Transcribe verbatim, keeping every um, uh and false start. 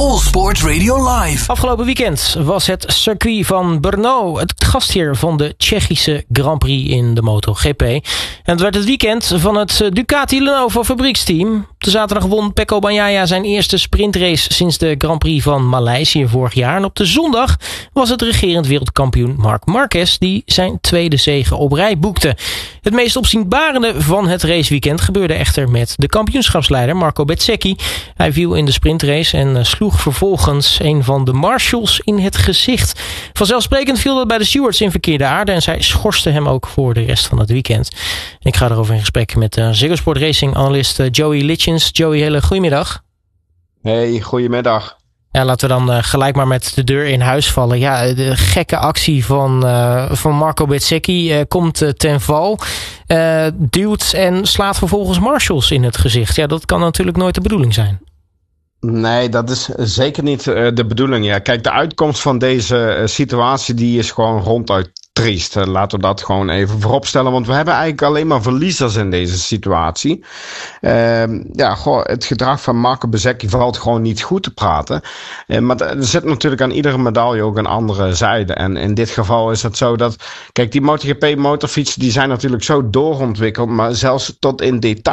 All Sport Radio Live. Afgelopen weekend was het circuit van Brno het gastheer van de Tsjechische Grand Prix in de MotoGP. En het werd het weekend van het Ducati Lenovo fabrieksteam. Op de zaterdag won Pecco Bagnaia zijn eerste sprintrace sinds de Grand Prix van Maleisië vorig jaar. En op de zondag was het regerend wereldkampioen Marc Marquez die zijn tweede zege op rij boekte. Het meest opzienbarende van het raceweekend gebeurde echter met de kampioenschapsleider Marco Bezzecchi. Hij viel in de sprintrace en sloeg vervolgens een van de marshals in het gezicht. Vanzelfsprekend viel dat bij de stewards in verkeerde aarde en zij schorsten hem ook voor de rest van het weekend. Ik ga erover in gesprek met uh, Ziggo Sport Racing analist uh, Joey Litjens. Joey, hele goedemiddag. Hey, goedemiddag. Ja, laten we dan uh, gelijk maar met de deur in huis vallen. Ja, de gekke actie van, uh, van Marco Bezzecchi uh, komt uh, ten val. Uh, duwt en slaat vervolgens marshals in het gezicht. Ja, dat kan natuurlijk nooit de bedoeling zijn. Nee, dat is zeker niet uh, de bedoeling. Ja, kijk, de uitkomst van deze uh, situatie die is gewoon ronduit triest. Uh, laten we dat gewoon even voorop stellen. Want we hebben eigenlijk alleen maar verliezers in deze situatie. Uh, ja, goh, het gedrag van Marco Bezzecchi valt gewoon niet goed te praten. Uh, maar er zit natuurlijk aan iedere medaille ook een andere zijde. En in dit geval is het zo dat... Kijk, die MotoGP motorfietsen die zijn natuurlijk zo doorontwikkeld. Maar zelfs tot in detail